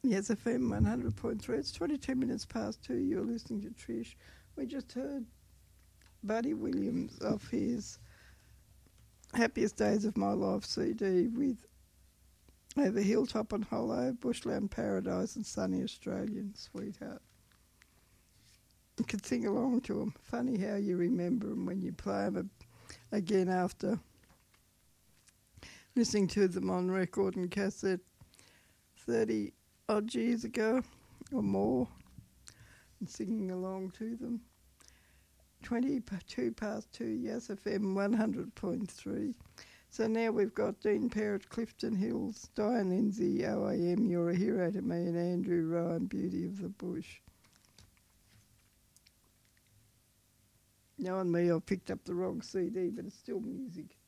Yes, FM 100.3. It's 22 minutes past 2. You're listening to Trish. We just heard Buddy Williams off his Happiest Days of My Life CD with Over Hilltop and Hollow, Bushland Paradise and Sunny Australian Sweetheart. You could sing along to them. Funny how you remember them when you play them again after listening to them on record and cassette 30 odd years ago or more and singing along to them. 22 past 2, Yes FM 100.3. So now we've got Dean Perrott, Clifton Hills, Diane Lindsay, OAM, You're a Hero to Me, and Andrew Ryan, Beauty of the Bush. Knowing me, I've picked up the wrong CD, but it's still music.